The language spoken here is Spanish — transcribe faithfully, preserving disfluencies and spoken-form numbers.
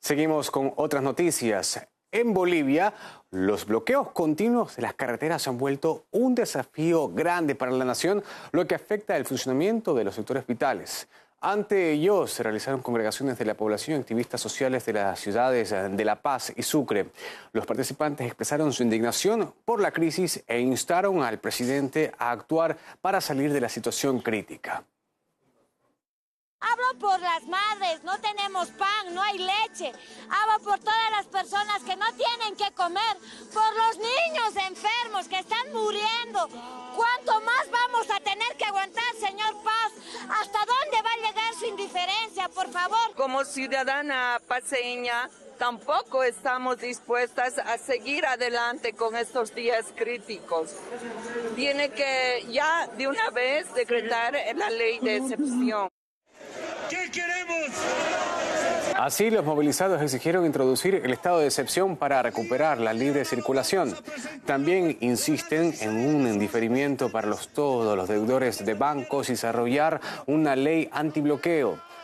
Seguimos con otras noticias. En Bolivia, los bloqueos continuos de las carreteras se han vuelto un desafío grande para la nación, lo que afecta el funcionamiento de los sectores vitales. Ante ello, se realizaron congregaciones de la población y activistas sociales de las ciudades de La Paz y Sucre. Los participantes expresaron su indignación por la crisis e instaron al presidente a actuar para salir de la situación crítica. Hablo por las madres, no tenemos pan, no hay leche. Hablo por todas las personas que no tienen que comer, por los niños enfermos que están muriendo. ¿Cuánto más vamos a tener que aguantar, señor Paz? ¿Hasta dónde va a llegar su indiferencia, por favor? Como ciudadana paceña, tampoco estamos dispuestas a seguir adelante con estos días críticos. Tiene que ya de una vez decretar la ley de excepción. ¿Qué queremos? Así, los movilizados exigieron introducir el estado de excepción para recuperar la libre circulación. También insisten en un diferimiento para los, todos los deudores de bancos y desarrollar una ley antibloqueo.